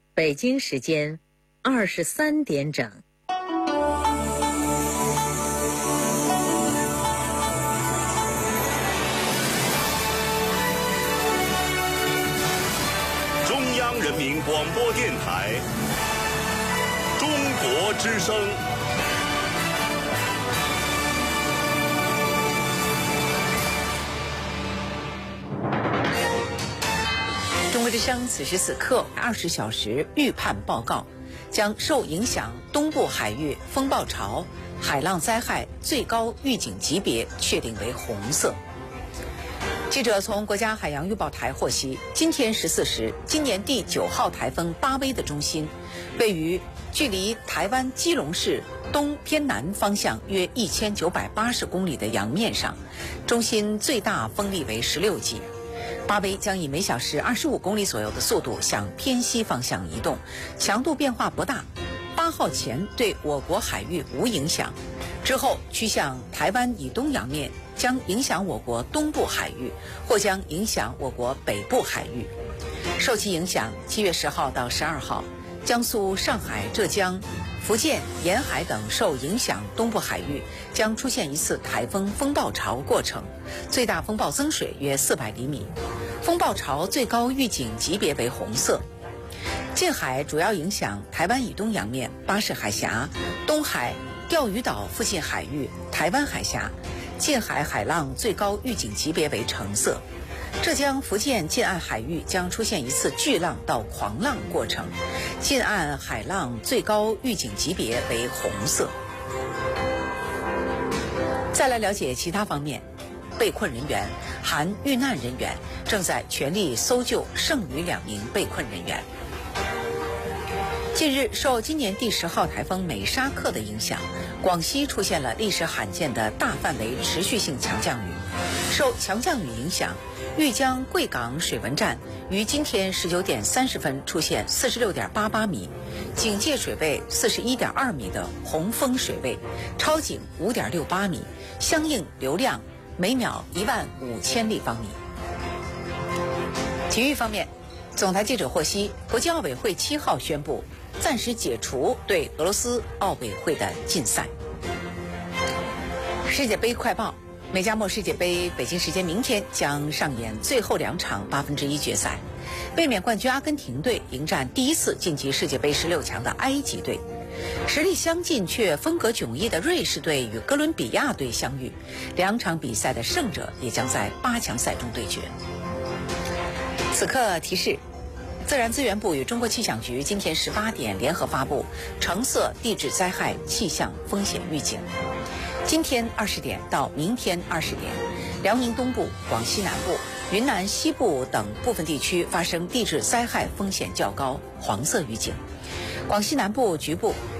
北京时间23点整。 中央人民广播电台中国之声。 中国之声此时此刻20小时预判报告将受影响东部海域风暴潮，海浪灾害最高预警级别确定为红色。记者从国家海洋预报台获悉，今天14时，今年第9号台风巴威的中心位于距离台湾基隆市东偏南方向约1980公里的洋面上，中心最大风力为16级。巴威将以每小时25公里左右的速度向偏西方向移动，强度变化不大。8号前对我国海域无影响，之后趋向台湾以东洋面，将影响我国东部海域，或将影响我国北部海域。受其影响，7月10号到12号，江苏、上海、浙江、福建沿海等受影响东部海域将出现一次台风风暴潮过程，最大风暴增水约400厘米，风暴潮最高预警级别为红色。近海主要影响台湾以东洋面、巴士海峡、东海、钓鱼岛附近海域、台湾海峡，近海海浪最高预警级别为橙色。浙江、福建近岸海域将出现一次巨浪到狂浪过程，近岸海浪最高预警级别为红色。再来了解其他方面，被困人员含遇难人员正在全力搜救剩余2名被困人员。近日，受今年第10号台风美沙克的影响，广西出现了历史罕见的大范围持续性强降雨。受强降雨影响，豫江贵港水文站于今天19点30分出现46.88米，警戒水位41.2米的洪峰水位，超警5.68米，相应流量每秒15000立方米。体育方面，总台记者获悉，国际奥委会7号宣布暂时解除对俄罗斯奥委会的禁赛。世界杯快报：美加墨世界杯北京时间明天将上演最后2场1/8决赛，卫冕冠军阿根廷队迎战第一次晋级世界杯16强的埃及队，实力相近却风格迥异的瑞士队与哥伦比亚队相遇，2场比赛的胜者也将在8强赛中对决。此刻提示，自然资源部与中国气象局今天18点联合发布橙色地质灾害气象风险预警。今天20点到明天20点，辽宁东部、广西南部、云南西部等部分地区发生地质灾害风险较高，黄色预警。广西南部局部、